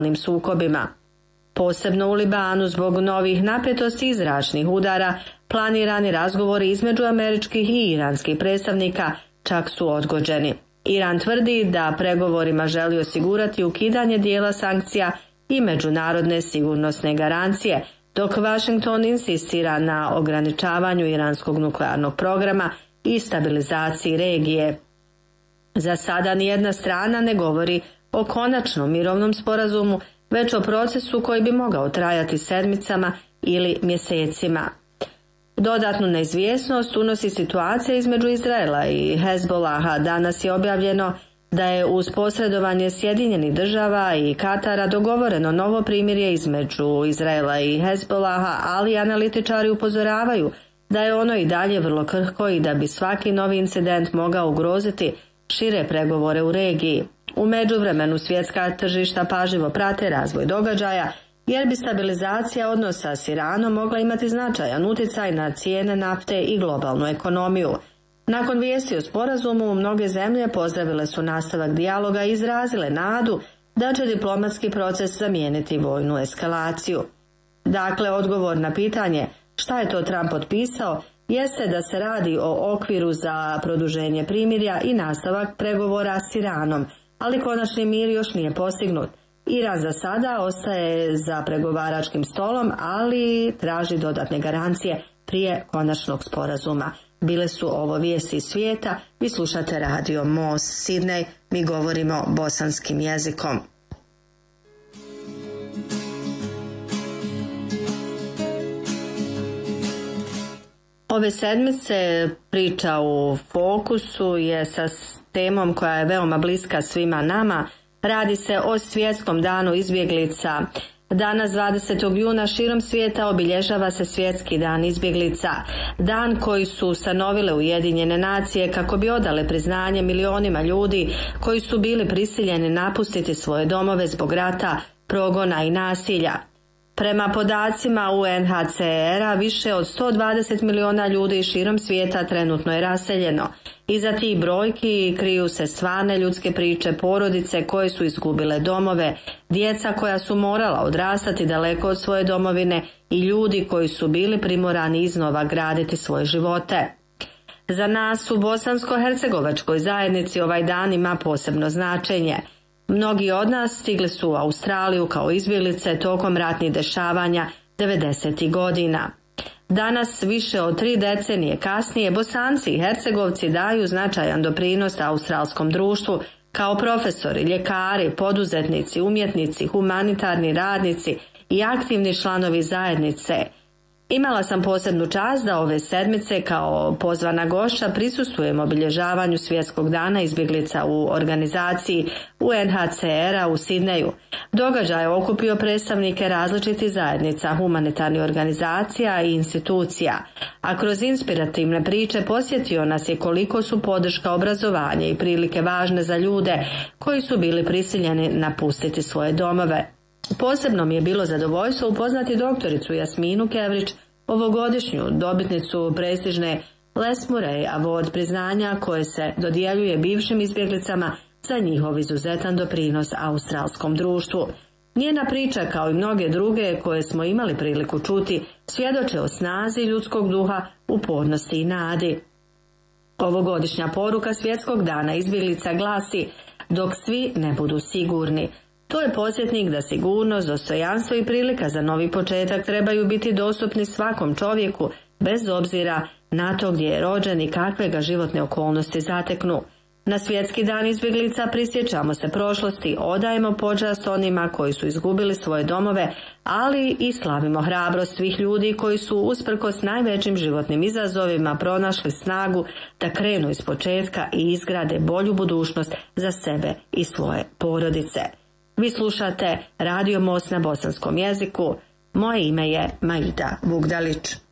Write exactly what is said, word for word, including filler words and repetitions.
sukobima. Posebno u Libanu zbog novih napetosti i zračnih udara planirani razgovori između američkih i iranskih predstavnika čak su odgođeni. Iran tvrdi da pregovorima želi osigurati ukidanje dijela sankcija i međunarodne sigurnosne garancije, dok Washington insistira na ograničavanju iranskog nuklearnog programa i stabilizaciji regije. Za sada nijedna strana ne govori o konačnom mirovnom sporazumu, već o procesu koji bi mogao trajati sedmicama ili mjesecima. Dodatnu neizvjesnost unosi situacija između Izraela i Hezbolaha. Danas je objavljeno da je uz posredovanje Sjedinjenih država i Katara dogovoreno novo primirje između Izraela i Hezbolaha, ali analitičari upozoravaju da je ono i dalje vrlo krhko i da bi svaki novi incident mogao ugroziti šire pregovore u regiji. U međuvremenu svjetska tržišta pažljivo prate razvoj događaja, jer bi stabilizacija odnosa s Iranom mogla imati značajan utjecaj na cijene nafte i globalnu ekonomiju. Nakon vijesti o sporazumu, mnoge zemlje pozdravile su nastavak dijaloga i izrazile nadu da će diplomatski proces zamijeniti vojnu eskalaciju. Dakle, odgovor na pitanje šta je to Trump potpisao jeste da se radi o okviru za produženje primirja i nastavak pregovora s Iranom, ali konačni mir još nije postignut. Iran za sada ostaje za pregovaračkim stolom, ali traži dodatne garancije prije konačnog sporazuma. Bile su ovo vijesti iz svijeta, vi slušate radio Most Sidney, mi govorimo bosanskim jezikom. Ove sedmice priča u fokusu je sa temom koja je veoma bliska svima nama. Radi se o Svjetskom danu izbjeglica. Danas dvadesetog juna širom svijeta obilježava se Svjetski dan izbjeglica, dan koji su ustanovile Ujedinjene nacije kako bi odale priznanje milionima ljudi koji su bili prisiljeni napustiti svoje domove zbog rata, progona i nasilja. Prema podacima U N H C R-a, više od sto dvadeset miliona ljudi širom svijeta trenutno je raseljeno. Iza tih brojki kriju se stvarne ljudske priče, porodice koje su izgubile domove, djeca koja su morala odrastati daleko od svoje domovine i ljudi koji su bili primorani iznova graditi svoje živote. Za nas u bosansko-hercegovačkoj zajednici ovaj dan ima posebno značenje. Mnogi od nas stigli su u Australiju kao izbjeglice tokom ratnih dešavanja devedesetih godina. Danas, više od tri decenije kasnije, Bosanci i Hercegovci daju značajan doprinos australskom društvu kao profesori, ljekari, poduzetnici, umjetnici, humanitarni radnici i aktivni članovi zajednice. Imala sam posebnu čast da ove sedmice kao pozvana gošća prisustvujem obilježavanju Svjetskog dana izbjeglica u organizaciji U N H C R-a u Sidneju. Događaj je okupio predstavnike različitih zajednica, humanitarnih organizacija i institucija, a kroz inspirativne priče posjetio nas je koliko su podrška, obrazovanje i prilike važne za ljude koji su bili prisiljeni napustiti svoje domove. Posebno mi je bilo zadovoljstvo upoznati doktoricu Jasminu Kevrić, ovogodišnju dobitnicu prestižne Les Murray Award priznanja koje se dodjeljuje bivšim izbjeglicama za njihov izuzetan doprinos australskom društvu. Njena priča, kao i mnoge druge koje smo imali priliku čuti, svjedoče o snazi ljudskog duha, upornosti i nadi. Ovogodišnja poruka Svjetskog dana izbjeglica glasi: dok svi ne budu sigurni. To je podsjetnik da sigurnost, dostojanstvo i prilika za novi početak trebaju biti dostupni svakom čovjeku, bez obzira na to gdje je rođen i kakve ga životne okolnosti zateknu. Na Svjetski dan izbjeglica prisjećamo se prošlosti, odajemo počast onima koji su izgubili svoje domove, ali i slavimo hrabrost svih ljudi koji su usprkos najvećim životnim izazovima pronašli snagu da krenu iz početka i izgrade bolju budućnost za sebe i svoje porodice. Vi slušate Radio Most na bosanskom jeziku. Moje ime je Maida Vugdalić.